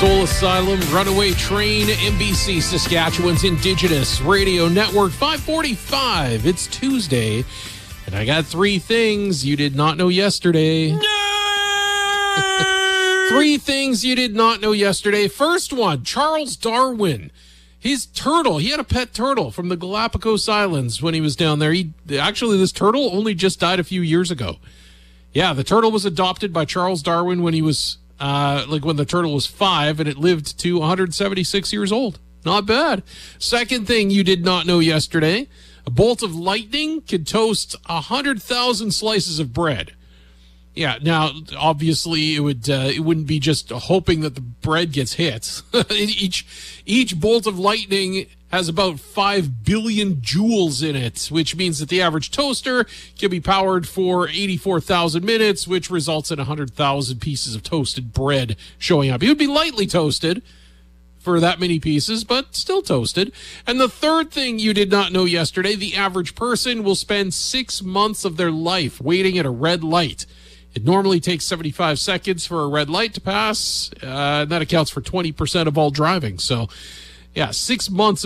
Soul Asylum, Runaway Train, NBC Saskatchewan's Indigenous Radio Network, 545. It's Tuesday, and I got three things you did not know yesterday. Three things you did not know yesterday. First one, Charles Darwin. His turtle, he had a pet turtle from the Galapagos Islands when he was down there. Actually, this turtle only just died a few years ago. Yeah, the turtle was adopted by Charles Darwin when he was, when the turtle was 5, and it lived to 176 years old. Not bad. Second thing you did not know yesterday, a bolt of lightning could toast 100,000 slices of bread. Yeah, now, obviously, it wouldn't be just hoping that the bread gets hit. Each bolt of lightning has about 5 billion joules in it, which means that the average toaster can be powered for 84,000 minutes, which results in 100,000 pieces of toasted bread showing up. It would be lightly toasted for that many pieces, but still toasted. And the third thing you did not know yesterday, the average person will spend 6 months of their life waiting at a red light. It normally takes 75 seconds for a red light to pass, and that accounts for 20% of all driving. So, yeah, 6 months